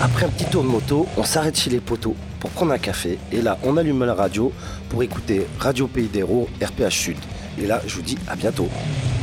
Après un petit tour de moto, on s'arrête chez les poteaux pour prendre un café. Et là, on allume la radio pour écouter Radio Pays d'Hérault, RPH Sud. Et là, je vous dis à bientôt.